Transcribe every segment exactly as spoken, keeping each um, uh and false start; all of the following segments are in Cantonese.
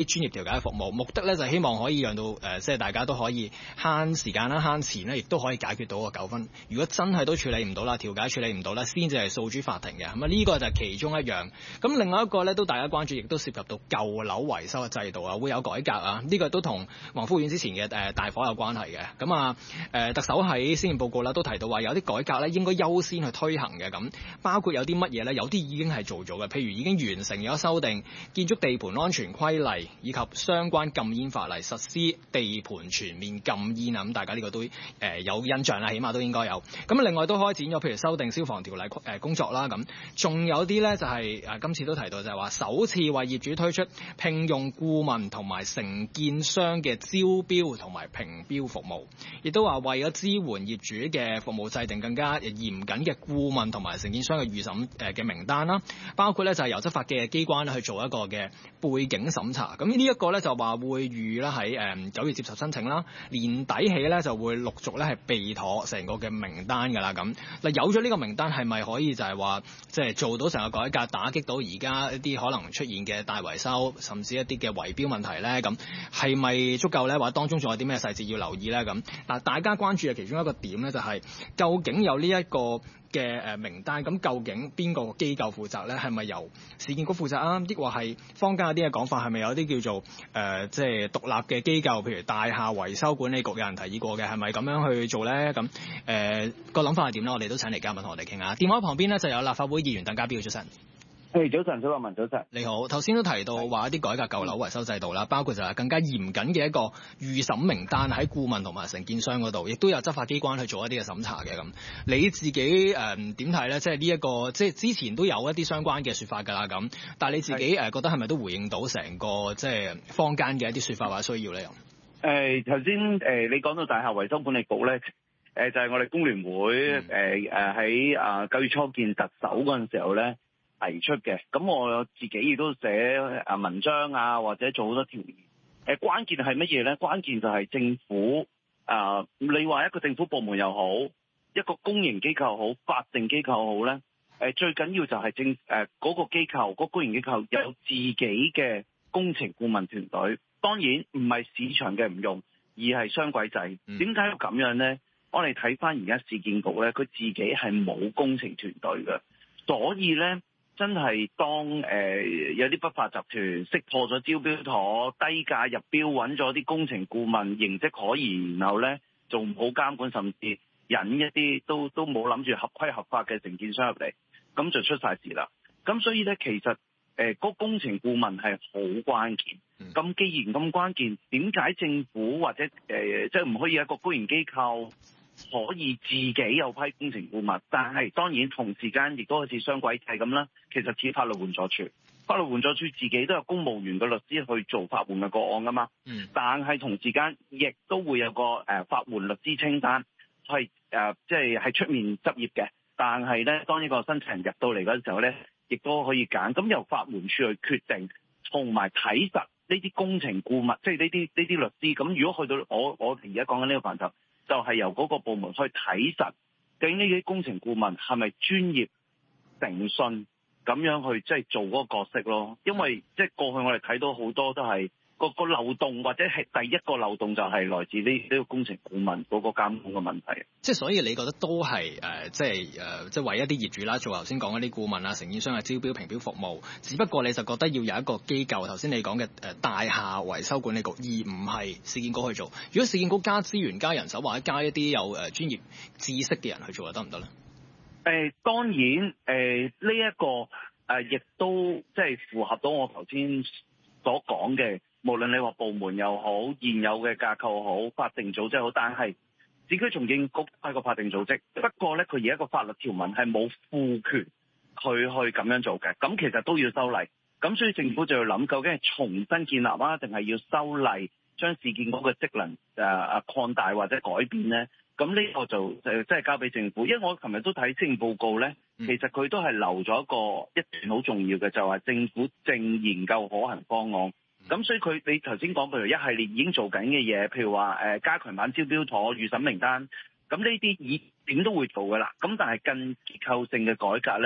專業調解嘅服務，目的咧就係希望可以讓到誒、呃、即係大家都可以慳時間啦、慳錢啦，亦都可以解決到個糾紛。如果真係都處理唔到啦，調解處理唔到啦，先至係訴諸法庭嘅。咁啊呢個就係其中一樣。咁另外一個咧都大家關注，亦都涉及到舊樓維修嘅制度啊，會有改革啊。呢、這個都同宏福苑之前嘅誒、呃、大火有關係嘅。咁啊誒特首喺施政報告啦都提到話有啲改革咧應該優先去推行嘅。咁包括有啲乜嘢咧？有啲已經係做咗嘅，譬如已經完成咗修訂建築地盤安全規例以及相關禁煙法例，實施地盤全面禁煙啊！咁大家呢個都誒、呃、有印象啦，起碼都應該有。咁另外都開展咗，譬如修訂消防條例誒工作啦。咁仲有啲咧就係、是、誒今次都提到就係話首次為業主推出聘用顧問同埋承建商嘅招標同埋評標服務，亦都話為咗支援業主嘅服務，制定更加嚴謹嘅顧問同埋承建商嘅預審誒嘅名單啦，包括咧就係由執法嘅機關去做一個嘅背景審查。咁呢一個咧就話會預啦喺誒九月接受申請啦，年底起咧就會陸續咧係備妥成個嘅名單㗎啦。咁嗱有咗呢個名單係咪可以就係話即係做到成個改革，打擊到而家一啲可能出現嘅大維修，甚至一啲嘅圍標問題咧？咁係咪足夠咧？或者當中仲有啲咩細節要留意咧？咁嗱，大家關注嘅其中一個點咧就係究竟有呢一個嘅誒名單，咁究竟邊個機構負責咧？係咪由市建局負責啊？抑或係坊間有啲嘅講法，係咪有啲叫做誒即係獨立嘅機構，譬如大廈維修管理局有人提議過嘅，係咪咁樣去做咧？咁誒個諗法係點咧？我哋都請嚟嘉賓同我哋傾下。電話旁邊咧就有立法會議員鄧家彪，早晨。 誒早晨，早立文早晨。 你好，頭先都提到話一啲改革舊樓維修制度啦，包括就係更加嚴謹嘅一個預審名單喺顧問同埋承建商嗰度，亦都有執法機關去做一啲嘅審查嘅。咁你自己誒點睇咧？即係呢一個即係之前都有一啲相關嘅説法㗎啦。咁但係你自己誒覺得係咪都回應到成個即係坊間嘅一啲説法或者需要咧？ 誒頭先誒你講到大廈維修管理局咧，誒、呃、就係、是、我哋工聯會誒誒喺啊九月初見特首嗰陣時候咧提出嘅。咁我自己亦都寫啊文章啊，或者做好多條例。誒、呃、關鍵係乜嘢咧？關鍵就係政府啊、呃，你話一個政府部門又好，一個公營機構又好，法定機構又好咧。誒、呃、最緊要就係政誒嗰、呃那個機構，嗰、那個公營機構有自己嘅工程顧問團隊。當然唔係市場嘅唔用，而係雙軌制。點解要咁樣咧？我哋睇翻而家市建局咧，佢自己係冇工程團隊嘅，所以咧。真係當誒、呃、有啲不法集團識破咗招標妥，低價入標揾咗啲工程顧問，形跡可疑，然後咧做唔好監管，甚至引一啲都都冇諗住合規合法嘅承建商入嚟，咁就出晒事啦。咁所以咧，其實誒嗰、呃那個、工程顧問係好關鍵。咁既然咁關鍵，點解政府或者誒、呃、即係唔可以一個公營機構可以自己有批工程顧問，但係當然同時間亦都好似雙軌制咁啦。其實似法律援助處，法律援助處自己都有公務員嘅律師去做法援嘅個案噶嘛。嗯。但係同時間亦都會有個誒、呃、法援律師清單，係誒即係喺出面執業嘅。但係咧，當呢個申請人入到嚟嗰陣時候咧，亦都可以揀。咁由法援處去決定，同埋睇實呢啲工程顧問，即係呢啲呢啲律師。咁如果去到我我哋而家講緊呢個範疇，就係、是、由嗰個部門去睇實，究竟呢啲工程顧問係咪專業誠信咁樣去即係做嗰個角色咯。因為即係過去我哋睇到好多都係個個漏洞，或者係第一個漏洞就係來自呢呢個工程顧問嗰個監管嘅問題。 即係所以你覺得都係誒、呃，即係誒、呃，即係為一啲業主啦，做頭先講嗰啲顧問啊、承建商嘅招標評標服務。只不過你就覺得要有一個機構，頭先你講嘅誒大廈維修管理局，而唔係市建局去做。如果市建局加資源、加人手，或者加一啲有誒專業知識嘅人去做，得唔得咧？ 誒、呃、當然誒呢一個誒、呃、亦都即係符合到我頭先所講嘅。無論你話部門又好，現有嘅架構好，法定組織好，但係市區重建局係個法定組織，不過咧佢而家個法律條文係冇賦權佢去咁樣做嘅，咁其實都要修例，咁所以政府就要諗究竟係重新建立啊，定係要修例將市建局嘅職能誒誒擴大或者改變咧？咁呢個就誒即係交俾政府，因為我琴日都睇施政報告咧，其實佢都係留咗一個一段好重要嘅，就係、是、政府正研究可行方案。咁所以佢你頭先講譬如一系列已經做緊嘅嘢，譬如話誒、呃、加強版招標妥、預審名單，咁呢啲已點都會做㗎啦。咁但係更結構性嘅改革咧，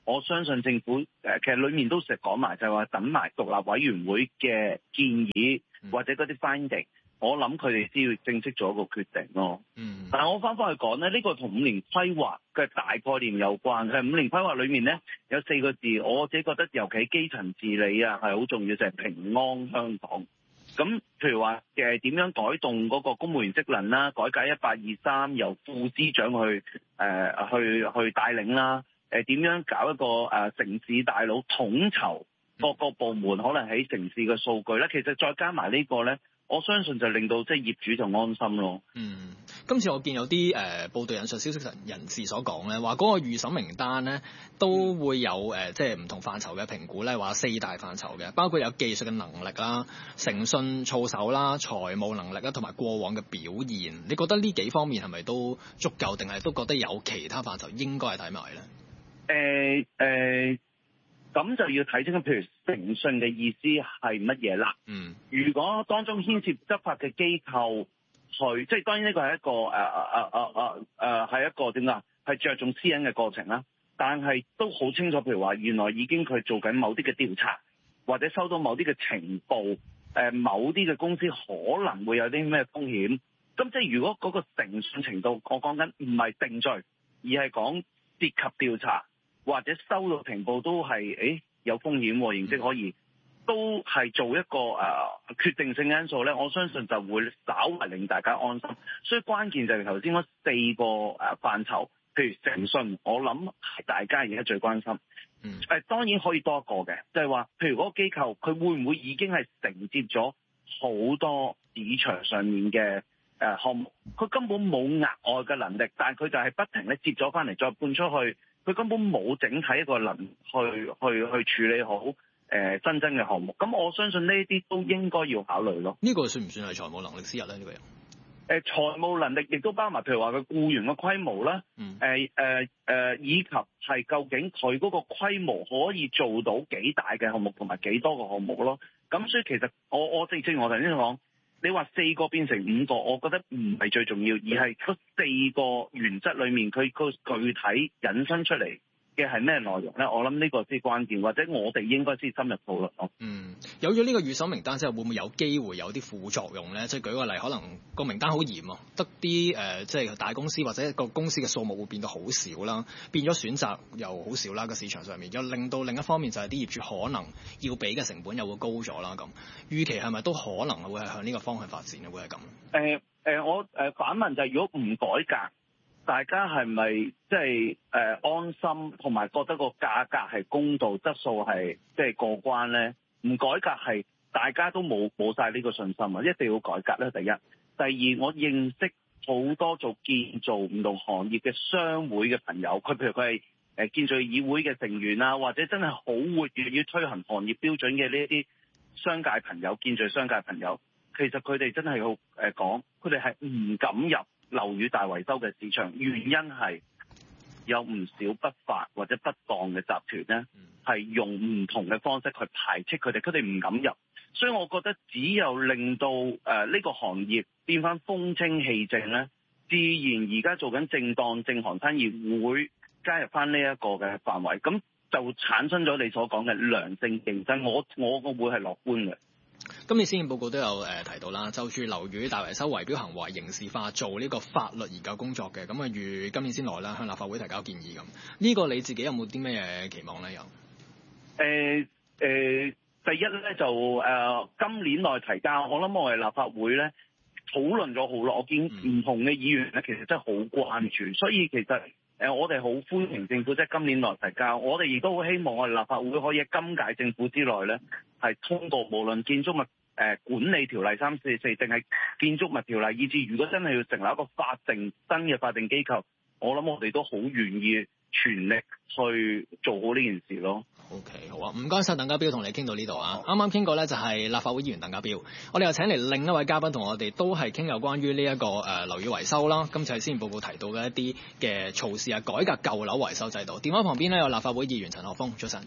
我相信政府誒、呃、其實裡面都成日講埋就係話等埋獨立委員會嘅建議或者嗰啲 finding，我諗佢哋先要正式做一個決定咯。嗯，但係我翻返去講咧，呢、呢個同五年規劃嘅大概念有關。係五年規劃裡面咧有四個字，我自己覺得尤其基層治理啊係好重要，就係、是、平安香港。咁譬如話誒點樣改動嗰個公務員職能啦，改革一八二三由副司長去誒、呃、去去帶領啦，誒、呃、點樣搞一個誒、呃、城市大佬統籌各個部門可能喺城市嘅數據咧，其實再加埋呢個咧，我相信就令到即係業主就安心咯。 嗯，今次我見有啲誒、呃、報道引述消息人士所講咧，話嗰個預審名單咧都會有誒、呃、即係唔同範疇嘅評估咧，話四大範疇嘅，包括有技術嘅能力啦、誠信操守啦、財務能力啦，同埋過往嘅表現。你覺得呢幾方面係咪都足夠，定係都覺得有其他範疇應該係睇埋咧？ 誒誒、呃。呃咁就要睇清楚，譬如誠信嘅意思係乜嘢啦？嗯，如果當中牽涉執法嘅機構去，即係當然呢個係一個誒誒誒誒誒誒係一個點啊？係着重私隱嘅過程啦。但係都好清楚，譬如話原來已經佢做緊某啲嘅調查，或者收到某啲嘅情報，誒、呃、某啲嘅公司可能會有啲咩風險。咁即係如果嗰個誠信程度，我講緊唔係定罪，而係講涉及調查。或者收到情報都係，誒有風險喎，形式可以都係做一個誒、呃、決定性因素咧。我相信就會稍為令大家安心。所以關鍵就係頭先嗰四個誒範疇，譬如誠信，我諗係大家而家最關心。嗯，誒當然可以多一個嘅，就係話，譬如嗰個機構佢會唔會已經係承接咗好多市場上面嘅誒項目，佢根本冇額外嘅能力，但係佢就係不停咧接咗翻嚟，再搬出去。佢根本冇整體一個能去去去處理好誒、呃、新增嘅項目，咁我相信呢啲都應該要考慮咯。 呢個算唔算係財務能力之一咧？呢、呢個人誒、 呃、財務能力亦都包埋，譬如話佢僱員嘅規模啦，誒誒誒，以及係究竟佢嗰個規模可以做到幾大嘅項目同埋幾多個項目咯。咁所以其實我我正正如我頭先講。你話四個變成五個，我覺得唔係最重要，而係嗰四個原則裏面，佢個具體引申出嚟嘅係咩內容咧？我諗呢個先關鍵，或者我哋應該先深入討論咯。嗯， 有咗呢個預審名單之後，會唔會有機會有啲副作用咧？即係舉個例，可能個名單好嚴啊，得啲誒，即係大公司或者個公司嘅數目會變到好少啦，變咗選擇又好少啦，個市場上面，又令到另一方面就係啲業主可能要俾嘅成本又會高咗啦。咁預期係咪都可能會係向呢個方向發展咧？會係咁？ 誒誒，我誒反問就係，如果唔改革，大家係咪即係誒安心，同埋覺得個價格係公道，質素係即係過關咧？唔改革係大家都冇冇曬呢個信心啊！一定要改革咧。第一，第二，我認識好多做建造唔同行業嘅商會嘅朋友，佢譬如佢係誒建造議會嘅成員啊，或者真係好活躍於推行行業標準嘅呢一啲商界朋友、建造商界朋友，其實佢哋真係好誒講，佢哋係唔敢入樓宇大維修嘅市場，原因係有唔少不法或者不當嘅集團咧，係用唔同嘅方式去排斥佢哋，佢哋唔敢入。所以我覺得只有令到誒呢、呃這個行業變翻風清氣正咧，自然而家做緊正當正行生意會加入翻呢一個嘅範圍，咁就產生咗你所講嘅良性競爭。我我我會係樂觀嘅。 今年施政報告都有誒、呃、提到啦，就住樓宇大維修圍標行為刑事化做呢個法律研究工作嘅，咁啊預今年先來啦，向立法會提交建議咁。呢、這個你自己有冇啲咩嘢期望咧？有誒誒，第一咧就誒、呃、今年內提交，我諗我哋立法會咧討論咗好耐，我見唔同嘅議員咧其實真係好關注，所以其實誒、呃、我哋好歡迎政府即係今年內提交，我哋亦都好希望我哋立法會可以喺今屆政府之內咧係通過，無論建築物誒、呃、管理條例三四四定係建築物條例，以至如果真係要成立一個法定新嘅法定機構，我諗我哋都好願意全力去做好呢件事咯。 OK， 好啊，唔該晒鄧家彪，同你傾到呢度啊。啱啱傾過咧就係立法會議員鄧家彪，我哋又請嚟另一位嘉賓同我哋都係傾有關於呢一個誒樓宇維修啦。今次係施政報告提到嘅一啲嘅措施啊，改革舊樓維修制度。電話旁邊咧有立法會議員陳學鋒，早晨。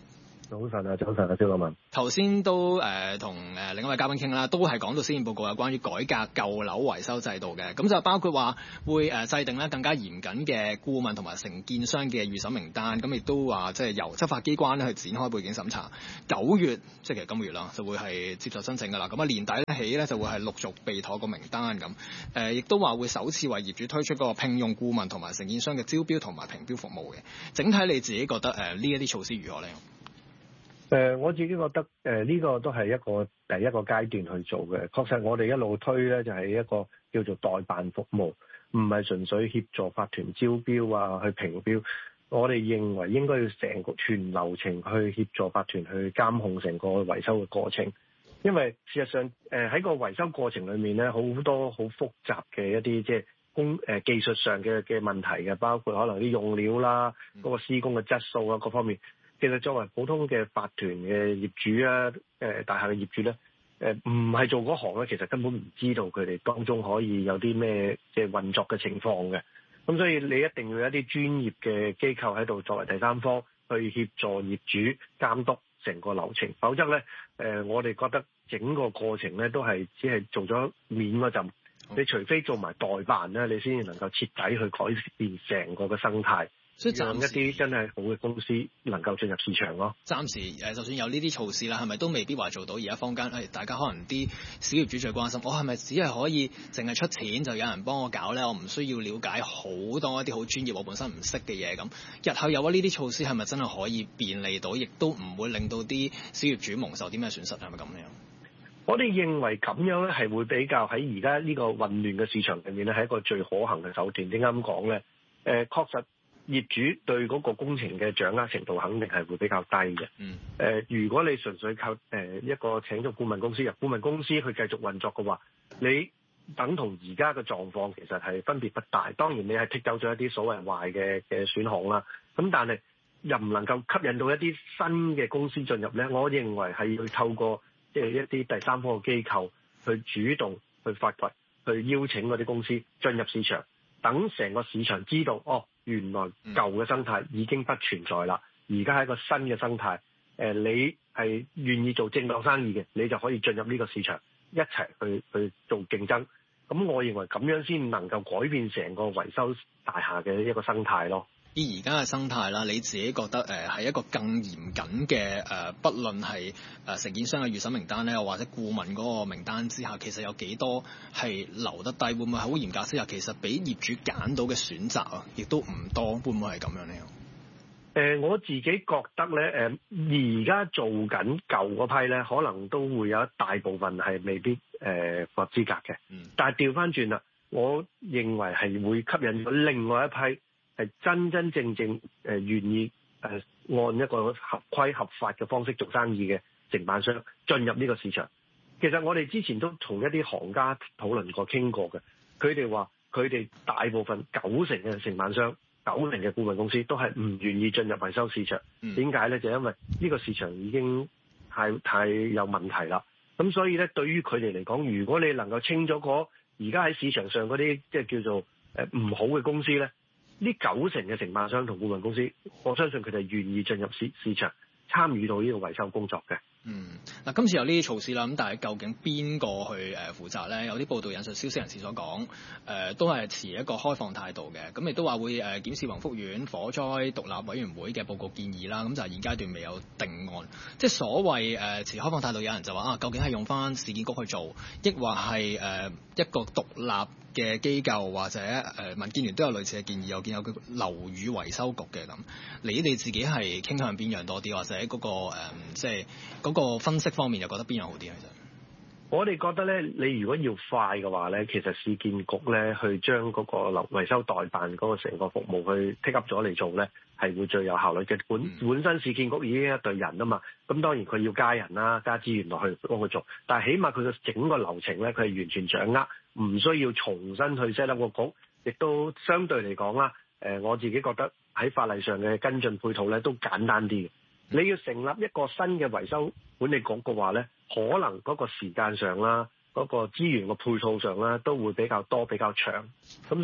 早晨啊，早晨啊，蕭樂文。 頭先都誒同誒另一位嘉賓傾啦，都係講到施政報告有關於改革舊樓維修制度嘅，咁就包括話會誒制定咧更加嚴謹嘅顧問同埋承建商嘅預審名單，咁亦都話即係由執法機關咧去展開背景審查。九月即係其實今個月啦，就會係接受申請㗎啦。咁啊年底咧起咧就會係陸續備妥個名單咁。誒亦都話會首次為業主推出嗰個聘用顧問同埋承建商嘅招標同埋評標服務嘅。整體你自己覺得誒呢一啲措施如何咧？ 誒、呃，我自己覺得誒呢、呃這個都係一個第一個階段去做嘅。確實我哋一路推咧就係、是、一個叫做代辦服務，唔係純粹協助法團招標啊去評標。我哋認為應該要成個全流程去協助法團去監控成個維修嘅過程。因為事實上誒喺、呃、個維修過程裏面咧，好多好複雜嘅一啲即係工誒技術上嘅嘅問題嘅，包括可能啲用料啦、嗰、那個施工嘅質素啊各方面。其實作為普通嘅法團嘅業主啊，誒大廈嘅業主咧，誒唔係做嗰行咧，其實根本唔知道佢哋當中可以有啲咩即係運作嘅情況嘅。咁所以你一定要有一啲專業嘅機構喺度作為第三方去協助業主監督成個流程，否則咧誒我哋覺得整個過程咧都係只係做咗面嗰陣，你除非做埋代辦咧，你先至能夠徹底去改變成個嘅生態。 所以讓一啲真係好嘅公司能夠進入市場咯。 暫時誒，就算有呢啲措施啦，係咪都未必話做到？而家坊間誒，大家可能啲小業主最關心，我係咪只係可以淨係出錢就有人幫我搞咧？我唔需要了解好多一啲好專業我本身唔識嘅嘢咁。日後有咗呢啲措施，係咪真係可以便利到，亦都唔會令到啲小業主蒙受啲咩損失？係咪咁樣？ 我哋認為咁樣咧係會比較喺而家呢個混亂嘅市場裏面咧係一個最可行嘅手段。點解咁講咧？誒、呃，確實。業主對嗰個工程嘅掌握程度肯定係會比較低嘅。嗯。誒、呃，如果你純粹靠誒、呃、一個請咗顧問公司入顧問公司去繼續運作嘅話，你等同而家嘅狀況其實係分別不大。當然你係剔走咗一啲所謂壞嘅嘅選項啦。咁但係又唔能夠吸引到一啲新嘅公司進入咧。我認為係要透過即係一啲第三方嘅機構去主動去發掘、去邀請嗰啲公司進入市場，等成個市場知道哦。原來舊嘅生態已經不存在啦，而家係一個新嘅生態。誒、呃，你係願意做正當生意嘅，你就可以進入呢個市場，一齊去去做競爭。咁我認為咁樣先能夠改變成個維修大廈嘅一個生態咯。 以而家嘅生態啦，你自己覺得誒係、呃、一個更嚴謹嘅誒，不論係誒承建商嘅預審名單咧，或者顧問嗰個名單之下，其實有幾多係留得低？會唔會好嚴格之下，其實俾業主揀到嘅選擇啊，亦都唔多？會唔會係咁樣呢？ 誒、呃，我自己覺得咧，誒而家做緊舊嗰批咧，可能都會有一大部分係未必誒合資格嘅。嗯。但係調翻轉啦，我認為係會吸引咗另外一批。係真真正正誒願意誒按一個合規合法嘅方式做生意嘅承辦商進入呢個市場。其實我哋之前都同一啲行家討論過、傾過嘅，佢哋話佢哋大部分九成嘅承辦商、九成嘅顧問公司都係唔願意進入維修市場。點解咧？就因為呢個市場已經太太有問題啦。咁所以咧，對於佢哋嚟講，如果你能夠清咗嗰而家喺市場上嗰啲即係叫做誒唔好嘅公司咧，呢九成嘅承辦商同顧問公司，我相信佢哋願意進入市市場參與到呢個維修工作嘅。 嗯，嗱，今次有呢啲措施啦，咁但係究竟邊個去誒負責咧？有啲報道引述消息人士所講，誒、呃、都係持一個開放態度嘅，咁亦都話會誒檢視宏福苑火災獨立委員會嘅報告建議啦，咁就係現階段未有定案。即係所謂誒、呃、持開放態度，有人就話啊，究竟係用翻市建局去做，抑或係誒、呃、一個獨立嘅機構，或者誒、呃、民建聯都有類似嘅建議，我見有個樓宇維修局嘅咁。你哋自己係傾向邊樣多啲，或者嗰、那個、呃、即係嗰個分析方面又覺得邊樣好啲咧？其實我哋覺得咧，你如果要快嘅話咧，其實市建局咧去將嗰個樓維修代辦嗰個成個服務去 take up 咗嚟做咧，係會最有效率嘅。本本身市建局已經一隊人啊嘛，咁當然佢要加人啦，加資源落去幫佢做，但係起碼佢嘅整個流程咧，佢係完全掌握，唔需要重新去 set up 個局，亦都相對嚟講啦，誒我自己覺得喺法例上嘅跟進配套咧都簡單啲嘅。你要成立一個新嘅維修管理局嘅話咧，可能嗰個時間上啦，嗰個資源嘅配套上啦，都會比較多比較長。咁所以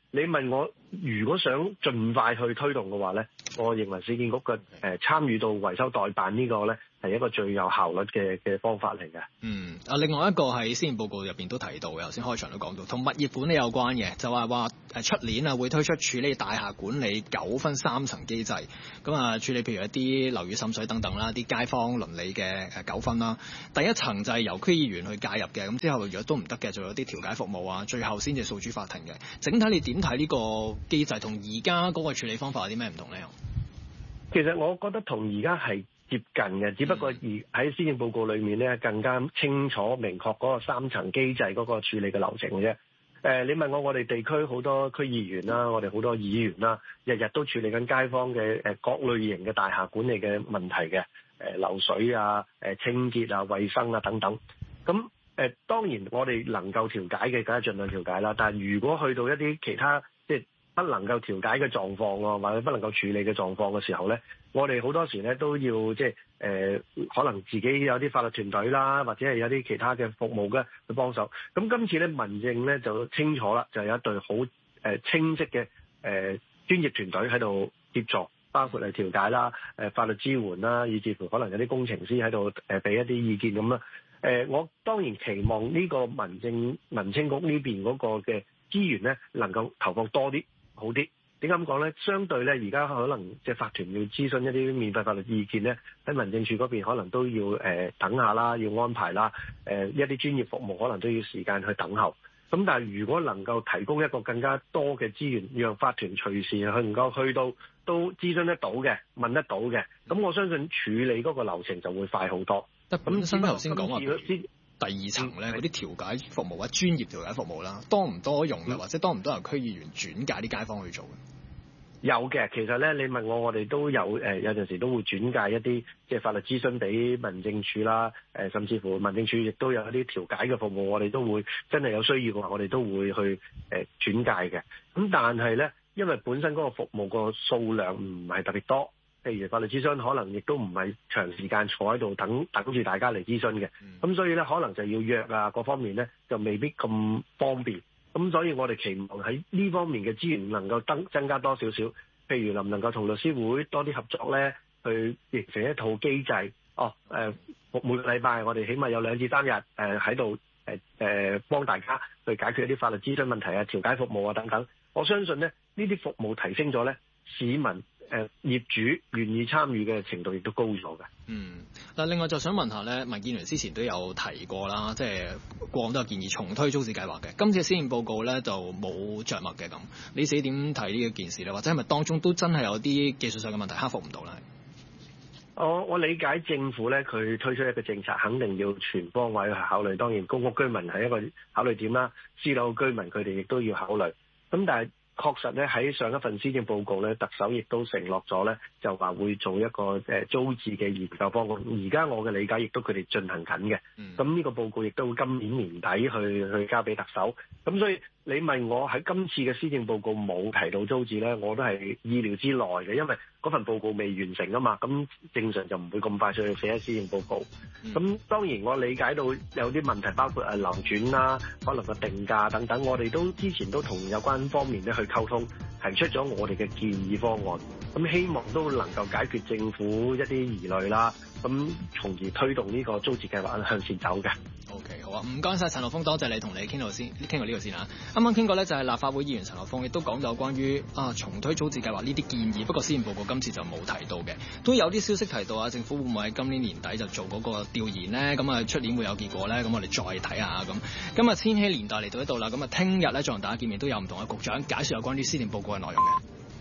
你問我如果想盡快去推動嘅話咧，我認為市建局嘅誒參與到維修代辦呢個咧係一個最有效率嘅嘅方法嚟嘅。 嗯，啊，另外一個喺施政報告入邊都提到嘅，頭先開場都講到，同物業管理有關嘅，就話話誒出年啊會推出處理大廈管理糾紛三層機制，咁啊處理譬如一啲樓宇滲水等等啦，啲街坊鄰里嘅誒糾紛啦。第一層就係由區議員去介入嘅，咁之後如果都唔得嘅，就有啲調解服務啊，最後先至訴諸法庭嘅。整體你點睇呢個機制同而家嗰個處理方法有啲咩唔同咧？ 其實我覺得同而家係接近嘅，只不過而喺施政報告裏面咧更加清楚明確嗰個三層機制嗰個處理嘅流程嘅啫。誒、呃，你問我，我哋地區好多區議員啦，我哋好多議員啦，日日都處理緊街坊嘅誒各類型嘅大廈管理嘅問題嘅，誒、呃、漏水啊、誒清潔啊、衛生啊等等。咁誒、呃、當然我哋能夠調解嘅，梗係盡量調解啦。但係如果去到一啲其他即係不能夠調解嘅狀況啊，或者不能夠處理嘅狀況嘅時候咧，我哋好多時咧都要即係誒，可能自己有啲法律團隊啦，或者係有啲其他嘅服務嘅去幫手。咁今次咧民政咧就清楚啦，就有一隊好誒清晰嘅誒專業團隊喺度協助，包括係調解啦、誒法律支援啦，以至乎可能有啲工程師喺度誒俾一啲意見咁啦。誒，我當然期望呢個民政民青局呢邊嗰個嘅資源咧能夠投放多啲。好啲，點解咁講咧？相對咧，而家可能即係法團要諮詢一啲免費法律意見咧，喺民政處嗰邊可能都要誒、呃、等下啦，要安排啦，誒、呃、一啲專業服務可能都要時間去等候。咁但係如果能夠提供一個更加多嘅資源，讓法團隨時去能夠去到都諮詢得到嘅、問得到嘅，咁我相信處理嗰個流程就會快好多。 咁新頭先講話先。 第二層咧，嗰啲調解服務或者專業調解服務啦，多唔多用嘅，或者多唔多由區議員轉介啲街坊去做嘅？ 有嘅，其實咧，你問我，我哋都有誒、呃，有陣時都會轉介一啲即係法律諮詢俾民政處啦，誒、呃，甚至乎民政處亦都有一啲調解嘅服務，我哋都會真係有需要嘅話，我哋都會去誒、呃、轉介嘅。咁但係咧，因為本身嗰個服務個數量唔係特別多。譬如法律諮詢可能亦都唔係長時間坐喺度等等住大家嚟諮詢嘅，咁、嗯、所以咧可能就要約啊各方面咧就未必咁方便，咁所以我哋期望喺呢方面嘅資源能夠增增加多少少，譬如能唔能夠同律師會多啲合作咧，去形成一套機制，哦誒、呃、每個禮拜我哋起碼有兩至三日誒喺度誒誒幫大家去解決一啲法律諮詢問題啊、調解服務啊等等，我相信咧呢啲服務提升咗咧，市民。誒、呃、業主願意參與嘅程度亦都高咗嘅。嗯， 嗱，另外就想問下咧，民建聯之前都有提過啦，即係過往都有建議重推租置計劃嘅。今次施政報告咧就冇着墨嘅咁，你自己點睇呢一件事咧？或者係咪當中都真係有啲技術上嘅問題克服唔到咧？ 我我理解政府咧，佢推出一個政策，肯定要全方位去考慮。當然，公屋居民係一個考慮點啦，私樓居民佢哋亦都要考慮。咁但係確實咧喺上一份施政報告咧，特首亦都承諾咗咧，就話會做一個誒租置嘅研究方案。而家我嘅理解亦都佢哋進行緊嘅。咁、嗯、呢個報告亦都會今年年底去去交俾特首。咁所以你問我喺今次嘅施政報告冇提到租置咧，我都係意料之內嘅，因為嗰份報告未完成啊嘛。咁正常就唔會咁快速去寫喺施政報告。咁、嗯、當然我理解到有啲問題，包括誒流轉啦，可能個定價等等，我哋都之前都同有關方面咧去溝通，提出咗我哋嘅建議方案。咁希望都能夠解決政府一啲疑慮啦，咁從而推動呢個租置計劃向前走嘅。 OK， 好啊，唔該晒陳學鋒，多謝你同你傾到先，傾到呢度先啊。啱啱傾過咧就係立法會議員陳學鋒，亦都講到關於啊重推租置計劃呢啲建議，不過施政報告今次就冇提到嘅，都有啲消息提到啊，政府會唔會喺今年年底就做嗰個調研呢？咁啊出年會有結果咧，咁我哋再睇下咁。今日千禧年代嚟到呢度啦，咁啊聽日咧再同大家見面都有唔同嘅局長解説有關於施政報告嘅內容嘅。